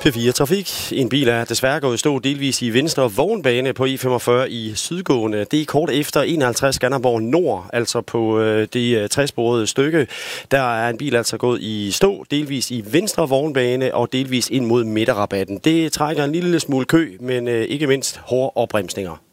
P4 Trafik. En bil er desværre gået i stå delvis i venstre vognbane på E45 i sydgående. Det er kort efter 51 Skanderborg Nord, altså på det 60-sporede stykke. Der er en bil altså gået i stå delvis i venstre vognbane og delvis ind mod midterrabatten. Det trækker en lille smule kø, men ikke mindst hårde opbremsninger.